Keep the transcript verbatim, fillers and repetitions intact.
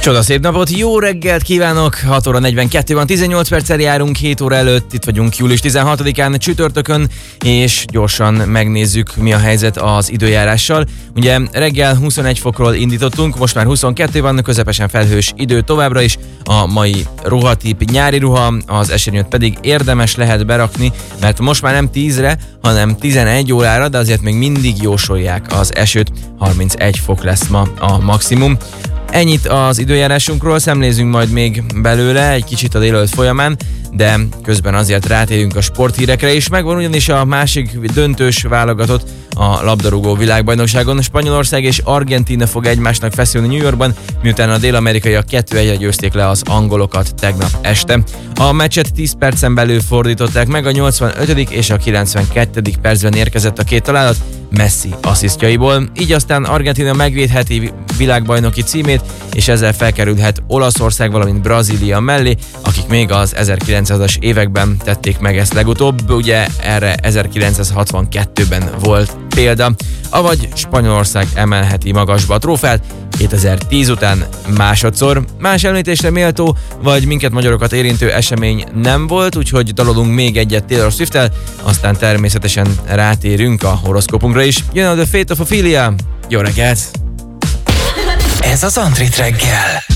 Csoda szép napot, jó reggelt kívánok! hat óra negyvenkettő van, tizennyolc perccel járunk, hét óra előtt, itt vagyunk július tizenhatodikán csütörtökön, és gyorsan megnézzük, mi a helyzet az időjárással. Ugye reggel huszonegy fokról indítottunk, most már huszonkettő van, közepesen felhős idő továbbra is, a mai ruhatíp nyári ruha, az esernyőt pedig érdemes lehet berakni, mert most már nem tízre, hanem tizenegy órára, de azért még mindig jósolják az esőt, harmincegy fok lesz ma a maximum. Ennyit az időjárásunkról, szemlézünk majd még belőle egy kicsit a délelőtt folyamán, de közben azért rátérünk a sporthírekre is. Megvan ugyanis a másik döntős válogatott a labdarúgó világbajnokságon. Spanyolország és Argentína fog egymásnak feszülni New Yorkban, miután a dél-amerikaiak kettő egyre győzték le az angolokat tegnap este. A meccset tíz percen belül fordították meg, a nyolcvanötödik és a kilencvenkettedik percben érkezett a két találat Messi asszisztjaiból, így aztán Argentína megvédheti világbajnoki címét, és ezzel felkerülhet Olaszország, valamint Brazília mellé, akik még az ezerkilencszázas években tették meg ezt legutóbb, ugye erre ezerkilencszázhatvankettőben volt példa, avagy Spanyolország emelheti magasba a trófeát kétezer-tíz után másodszor. Más említésre méltó, vagy minket magyarokat érintő esemény nem volt, úgyhogy dalolunk még egyet Taylor Swift-tel, aztán természetesen rátérünk a horoszkópunkra is. Jön a The Fate of Ophelia, jó reggelt! Ez az Antrit reggel.